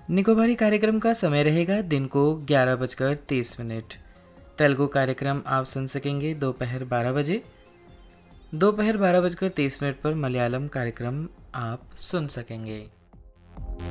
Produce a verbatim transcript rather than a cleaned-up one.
निकोबारी कार्यक्रम का समय रहेगा दिन को ग्यारह बजकर तीस मिनट। तेलुगु कार्यक्रम आप सुन सकेंगे दोपहर बारह बजे। दोपहर बारह बजकर तीस मिनट पर मलयालम कार्यक्रम आप सुन सकेंगे।